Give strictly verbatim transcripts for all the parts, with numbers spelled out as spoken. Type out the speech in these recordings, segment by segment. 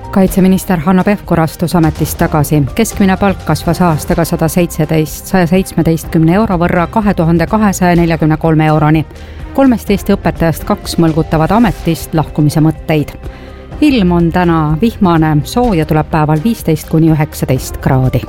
Kaitseminister Hanno Pevkur astus ametist tagasi. Keskmine palk kasvas aastaga sada seitseteist, sada seitsmeteistkümne euro võrra kahe tuhande kahesaja neljakümne kolme euroni. Kolmest Eesti õpetajast kaks mõlgutavad ametist lahkumise mõtteid. Ilm on täna vihmane, sooja tuleb päeval viisteist kuni üheksateist kraadi.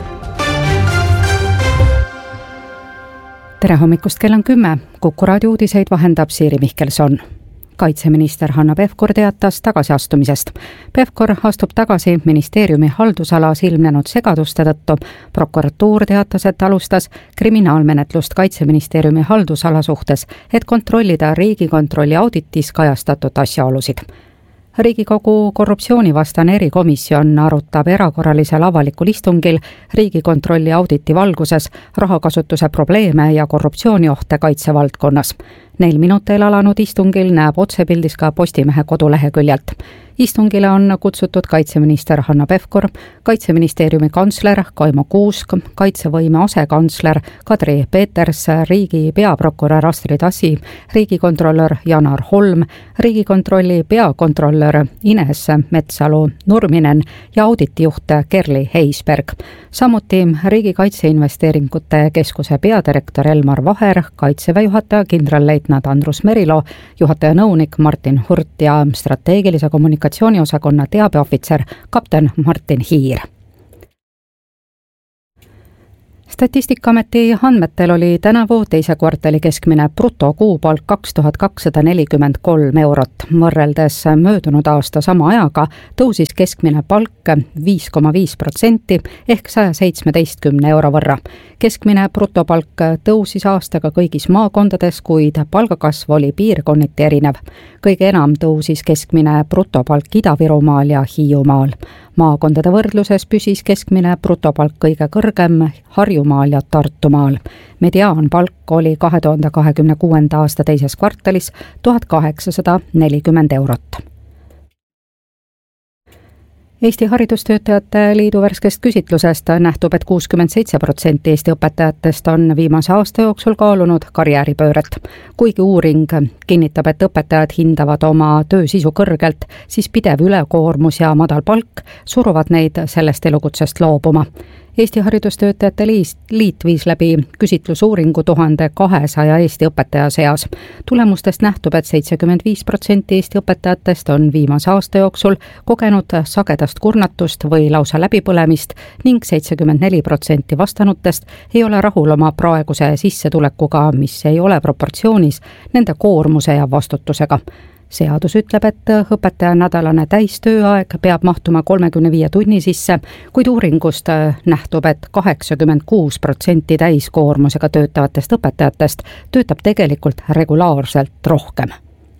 Tere hommikust, kell on kümme. Kuku raadio uudiseid vahendab Siiri Mihkelson. Kaitseminister Hanno Pevkur teatas tagasiastumisest. Pevkur astub tagasi ministeeriumi haldusalas ilmnenud segaduste tõttu. Prokuratuur teatas, et alustas kriminaalmenetlust Kaitseministeeriumi haldusala suhtes, et kontrollida Riigikontrolli auditis kajastatud asjaolusid. Riigikogu korruptsioonivastane erikomisjon arutab erakorralisel avalikul istungil Riigikontrolli auditi valguses rahakasutuse probleeme ja korruptsiooniohte kaitsevaldkonnas. Neil minuteil alanud istungil näeb otsepildis ka Postimehe koduleheküljelt. Istungile on kutsutud kaitseminister Hanno Pevkur, Kaitseministeeriumi kantsler Kaimo Kuusk, kaitsevõime asekantsler Kadri Peeters, riigi peaprokurör Astrid Asi, riigikontrolör Janar Holm, Riigikontrolli peakontrolör Ines Metsalu-Nurminen ja auditijuht Kerli Heisberg. Samuti Riigi Kaitseinvesteeringute Keskuse peadirektor Elmar Vaher, kaitseväe juhataja kindralleitnant Andrus Merilo, juhataja nõunik Martin Hurt ja strateegilise kommunikatsiooniosakonna teabeohvitser kapten Martin Hiir. Statistikaameti andmetel oli tänavu teise kvartali keskmine brutokuupalk kaks tuhat kakssada nelikümmend kolm eurot. Võrreldes möödunud aasta sama ajaga tõusis keskmine palk viis koma viis protsenti ehk saja seitsmeteistkümne euro võrra. Keskmine brutopalk tõusis aastaga kõigis maakondades, kuid palgakasv oli piirkonniti erinev. Kõige enam tõusis keskmine brutopalk Ida-Virumaal ja Hiiumaal. Maakondade võrdluses püsis keskmine brutopalk kõige kõrgem Harjumaal ja Tartumaal. Mediaanpalk oli kahe tuhande kahekümne kuuenda aasta teises kvartalis tuhat kaheksasada nelikümmend eurot. Eesti Haridustöötajate Liidu värskest küsitlusest nähtub, et kuuskümmend seitse protsenti Eesti õpetajatest on viimase aasta jooksul kaalunud karjääripööret. Kuigi uuring kinnitab, et õpetajad hindavad oma töö sisu kõrgelt, siis pidev ülekoormus ja madal palk suruvad neid sellest elukutsest loobuma. Eesti Haridustöötajate Liit viis läbi küsitlusuuringu tuhande kahesaja Eesti õpetaja seas. Tulemustest nähtub, et seitsekümmend viis protsenti Eesti õpetajatest on viimase aasta jooksul kogenud sagedast kurnatust või lausa läbipõlemist ning seitsekümmend neli protsenti vastanutest ei ole rahul oma praeguse sissetulekuga, mis ei ole proportsioonis nende koormuse ja vastutusega. Seadus ütleb, et õpetaja nädalane täistööaeg peab mahtuma kolmekümne viie tunni sisse, kuid uuringust nähtub, et kaheksakümmend kuus protsenti täiskoormusega töötavatest õpetajatest töötab tegelikult regulaarselt rohkem.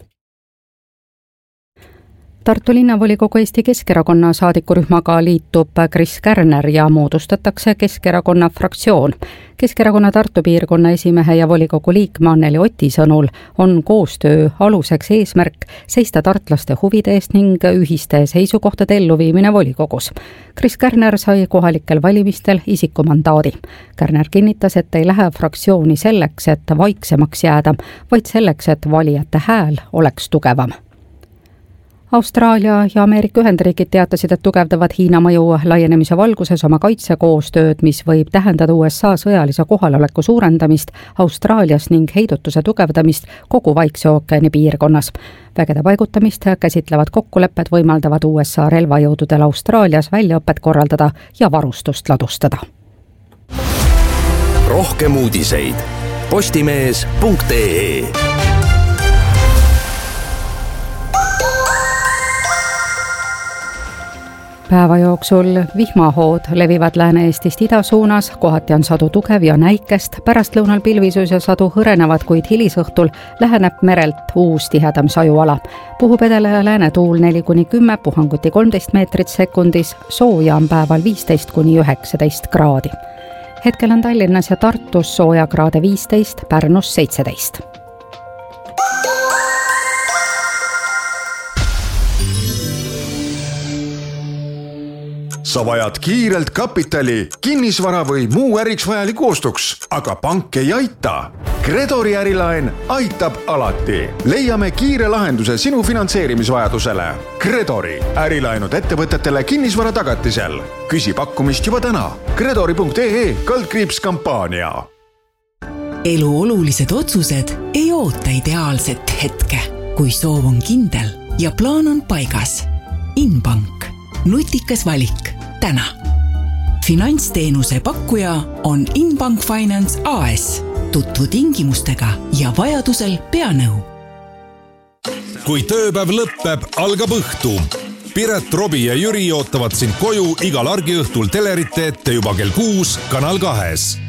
Tartu linnavolikogu Eesti Keskerakonna saadikurühmaga liitub Kris Kärner ja moodustatakse Keskerakonna fraktsioon. Keskerakonna Tartu piirkonna esimehe ja volikogu liikme Anneli Oti sõnul on koostöö aluseks eesmärk seista tartlaste huvide eest ning ühiste seisukohtade elluviimine volikogus. Kris Kärner sai kohalikel valimistel isikumandaadi. Kärner kinnitas, et ei lähe fraktsiooni selleks, et vaiksemaks jääda, vaid selleks, et valijate hääl oleks tugevam. Austraalia ja Ameerika Ühendriigid teatasid, et tugevdavad Hiina mõju laienemise valguses oma kaitsekoostööd, mis võib tähendada U S A sõjalise kohaloleku suurendamist Austraalias ning heidutuse tugevdamist kogu Vaikse ookeani piirkonnas. Vägede paigutamist käsitlevad kokkulepped võimaldavad U S A relvajõududel Austraalias väljaõpet korraldada ja varustust ladustada. Rohkem uudiseid postimees punkt ee. Päeva jooksul vihmahood levivad Lääne-Eestist ida suunas, kohati on sadu tugev ja näikest, pärastlõunal pilvisus ja sadu hõrenevad, kuid hilisõhtul läheneb merelt uus tihedam sajuala. Puhub edele ja lääne tuul neli kuni kümme, puhanguti kolmteist meetrit sekundis, sooja on päeval viisteist kuni üheksateist kraadi. Hetkel on Tallinnas ja Tartus sooja kraade viisteist, Pärnus seitseteist. Sa vajad kiirelt kapitali, kinnisvara või muu äriks vajaliku ostuks, aga pank ei aita. Gredori ärilaen aitab alati. Leiame kiire lahenduse sinu finantseerimisvajadusele. Gredori ärilaenud ettevõtetele kinnisvara tagatisel. Küsi pakkumist juba täna. Gredori punkt ee kaldkriips kampaania. Elu olulised otsused ei oota ideaalset hetke, kui soov on kindel ja plaan on paigas. Inbank. Nutikas valik. Täna. Finantsteenuse pakkuja on Inbank Finance A S. Tutvu tingimustega ja vajadusel pea nõu. Kui tööpäev lõppeb, algab õhtu. Piret, Robi ja Jüri ootavad sind koju igal argiõhtul telerite ette juba kell kuus Kanal kahes.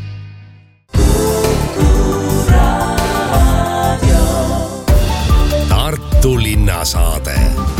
Tartu linnasaade.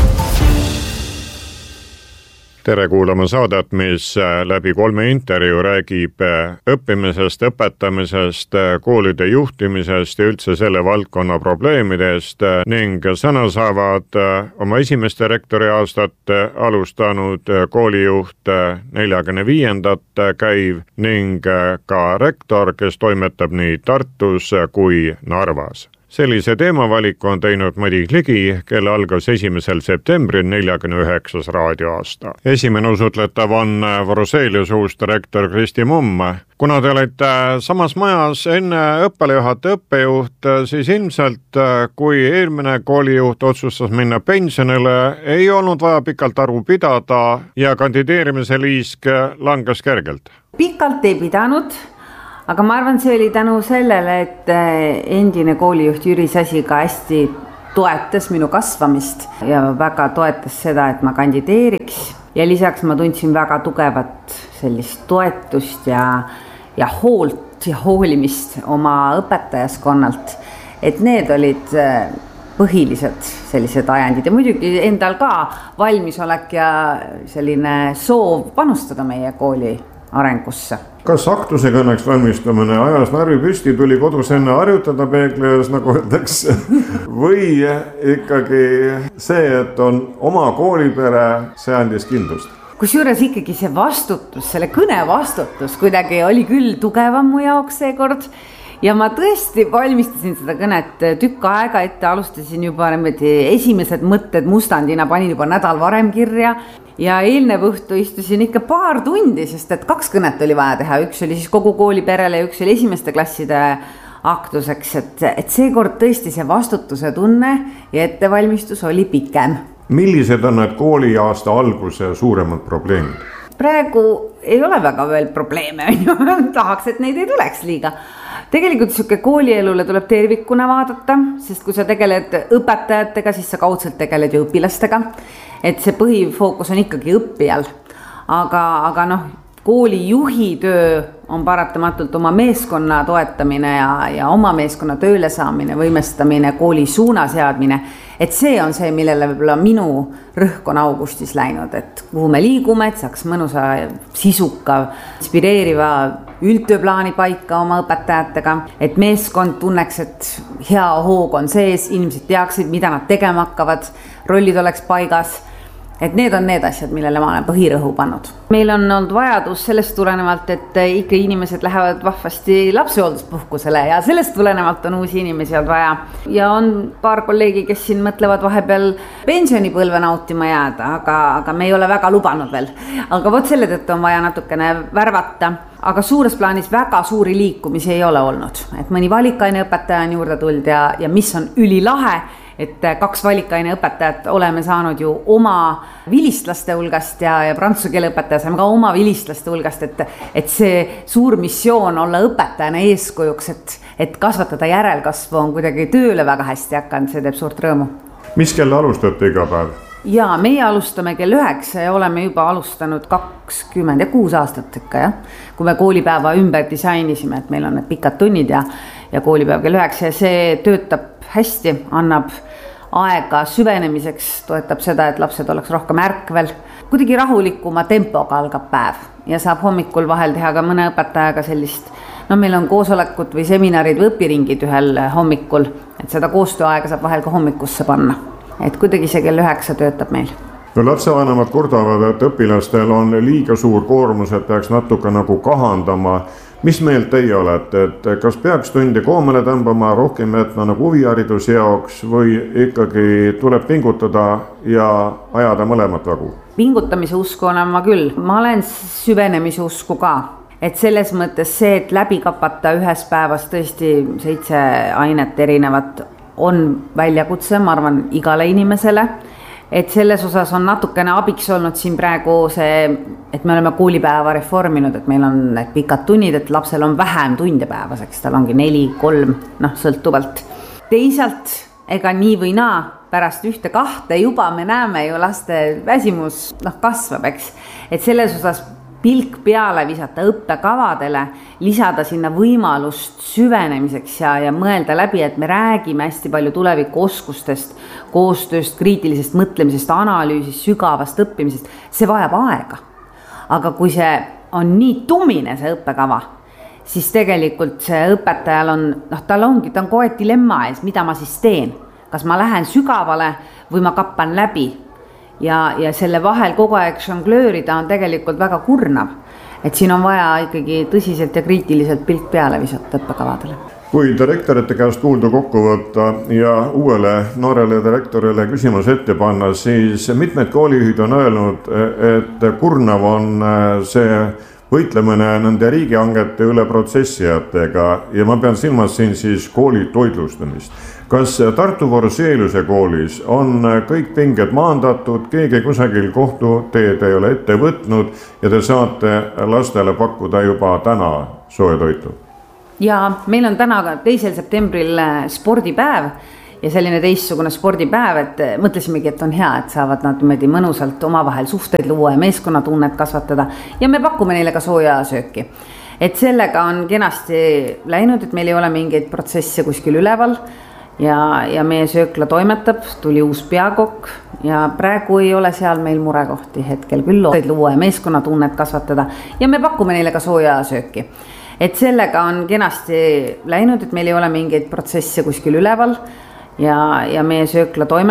Tere kuulama saadet, mis läbi kolme intervjuu räägib õppimisest, õpetamisest, koolide juhtimisest ja üldse selle valdkonna probleemidest ning sõna saavad oma esimeste rektori aastat alustanud koolijuht neljakümne viiendat käiv ning ka rektor, kes toimetab nii Tartus kui Narvas. Sellise teemavaliku on teinud Madis Ligi, kelle algas esimesel septembril neljakümne üheksas raadioaasta. Esimene usutletav on Voroseliuse uus direktor Kristi Mumm. Kuna te olete samas majas enne õppejuhataja õppejuht, siis ilmselt kui eelmine koolijuht otsustas minna pensionile, ei olnud vaja pikalt arvu pidada ja kandideerimise liisk langes kergelt. Pikalt ei pidanud. Aga ma arvan, see oli tänu sellele, et endine koolijuht Jüri Sasi ka hästi toetas minu kasvamist ja väga toetas seda, et ma kandideeriks. Ja lisaks ma tundsin väga tugevat sellist toetust ja, ja hoolt ja hoolimist oma õpetajaskonnalt. Et need olid põhilised sellised ajandid ja muidugi endal ka valmisolek ja selline soov panustada meie kooli arengusse. Kas aktuse kõneks valmistamine ajas närvi püsti, tuli kodus enne harjutada peegli ees, nagu öeldakse, või ikkagi see, et on oma koolipere, see andis kindlust? Kusjuures ikkagi see vastutus, selle kõne vastutus kuidagi oli küll tugevam mu jaoks seekord ja ma tõesti valmistasin seda kõnet tükk aega ette, alustasin juba esimesed mõtted mustandina, panin juba nädal varem kirja ja eelnev õhtu istusin ikka paar tundi, sest et kaks kõnet oli vaja teha, üks oli siis kogu kooli perele ja üks oli esimeste klasside aktuseks, et, et seekord tõesti see vastutuse tunne ja ettevalmistus oli pikem. Millised on need kooliaasta alguse suuremad probleemid? Praegu ei ole väga veel probleeme, tahaks, et neid ei tuleks liiga. Tegelikult siuke koolielule tuleb tervikuna vaadata, sest kui sa tegeled õpetajatega, siis sa kaudselt tegeled ju õpilastega, et see põhifookus on ikkagi õppijal. Aga, aga noh, kooli juhi töö on paratamatult oma meeskonna toetamine ja, ja oma meeskonna tööle saamine, võimestamine, kooli suuna seadmine. Et see on see, millele võib-olla minu rõhk on augustis läinud, et kuhu me liigume, et saaks mõnusa, sisuka, inspireeriva üldtööplaani paika oma õpetajatega, et meeskond tunneks, et hea hoog on sees, inimesed teaksid, mida nad tegema hakkavad, rollid oleks paigas. Et need on need asjad, millele ma olen põhirõhu pannud. Meil on olnud vajadus sellest tulenevalt, et ikka inimesed lähevad vahvasti lapsehoolduspuhkusele ja sellest tulenevalt on uusi inimesi olnud vaja. Ja on paar kolleegi, kes siin mõtlevad vahepeal pensionipõlve nautima jääda, aga, aga me ei ole väga lubanud veel. Aga võt selle tõttu on vaja natukene värvata. Aga suures plaanis väga suuri liikumisi ei ole olnud. Et mõni valikaine õpetaja on juurde tuld ja, ja mis on ülilahe, et kaks valikaine õpetajat oleme saanud ju oma vilistlaste hulgast ja, ja prantsuse keele õpetaja saame ka oma vilistlaste hulgast, et, et see suur missioon olla õpetajana eeskujuks, et, et kasvatada järelkasvu on kuidagi tööle väga hästi hakanud, see teeb suurt rõõmu. Mis kell alustate iga päev? Ja meie alustame kell üheksa ja oleme juba alustanud kakskümmend ja kuus aastat ikka, jah. Kui me koolipäeva ümber disainisime, et meil on need pikad tunnid ja, ja koolipäev kell üheksa ja see töötab hästi, annab aega süvenemiseks, toetab seda, et lapsed oleks rohkem ärkvel. Kuidagi rahulikuma tempoga algab päev ja saab hommikul vahel teha ka mõne õpetajaga sellist, no meil on koosolekut või seminarid või õpiringid ühel hommikul, et seda koostööaega saab vahel ka hommikusse panna. Et kuidagi see kell üheksa töötab meil. No lapsevanemad kurdavad, et õpilastel on liiga suur koormus, et peaks natuke nagu kahandama. mis meelt teie olete, et kas peaks tunde koomale tõmbama, rohkem jätma nagu huvihariduse jaoks või ikkagi tuleb pingutada ja ajada mõlemat vagu? Pingutamise usku olen ma küll, ma olen süvenemise usku ka, et selles mõttes see, et läbi kapata ühes päevas tõesti seitse ainet erinevat on väljakutse, ma arvan, igale inimesele. Et selles osas on natukene abiks olnud siin praegu see, et me oleme koolipäeva reforminud, et meil on need pikad tunnid, et lapsel on vähem tunde päevaseks, tal ongi neli, kolm, noh, sõltuvalt. Teisalt, ega nii või naa, pärast ühte kahte juba me näeme ju laste väsimus noh, kasvab, eks. Et selles osas pilk peale visata õppekavadele, lisada sinna võimalust süvenemiseks ja, ja mõelda läbi, et me räägime hästi palju tuleviku oskustest, koostööst, kriitilisest mõtlemisest, analüüsist, sügavast õppimisest, see vajab aega. Aga kui see on nii tumine see õppekava, siis tegelikult see õpetajal on, noh, tal ongi, ta on kohe dilemma ees, mida ma siis teen. Kas ma lähen sügavale või ma kappan läbi? Ja, ja selle vahel kogu aeg žonglöörida on tegelikult väga kurnav. Et siin on vaja ikkagi tõsiselt ja kriitiliselt pilk peale visata õppekavadele. Kui direktorite käest kuulda kokku võtta ja uuele noorele direktorile küsimus ette panna, siis mitmed koolijuhid on öelnud, et kurnav on see võitlemine nende riigihangete üle protsessijatega ja ma pean silmas siin siis kooli toitlustamist. Kas Tartu Vorseeluse koolis on kõik pinged maandatud, keegi kusagil kohtuteed ei ole ette võtnud ja te saate lastele pakkuda juba täna soe toitu? Ja meil on täna teisel septembril spordipäev ja selline teistsugune spordipäev, et mõtlesimegi, et on hea, et saavad nad mõnusalt omavahel suhteid luua ja meeskonnatunnet kasvatada ja me pakume neile ka sooja sööki. Et sellega on kenasti läinud, et meil ei ole mingeid protsesse kuskil üleval ja, ja meie söökla toimetab, tuli uus peakokk ja praegu ei ole seal meil murekohti hetkel küll luua ja meeskonnatunnet kasvatada ja me pakume neile ka sooja sööki. Et sellega on kenasti läinud, et meil ei ole mingeid protsesse kuskil üleval ja, ja meie söökla toimetab.